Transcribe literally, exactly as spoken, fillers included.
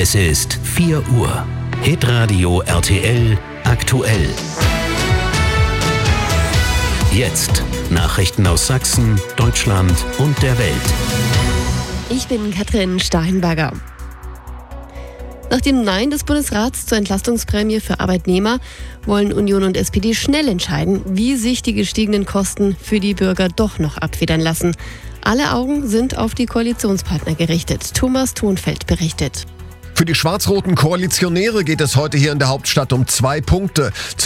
Es ist vier Uhr. Hitradio R T L aktuell. Jetzt Nachrichten aus Sachsen, Deutschland und der Welt. Ich bin Katrin Steinberger. Nach dem Nein des Bundesrats zur Entlastungsprämie für Arbeitnehmer wollen Union und S P D schnell entscheiden, wie sich die gestiegenen Kosten für die Bürger doch noch abfedern lassen. Alle Augen sind auf die Koalitionspartner gerichtet. Thomas Thonfeld berichtet. Für die schwarz-roten Koalitionäre geht es heute hier in der Hauptstadt um zwei Punkte.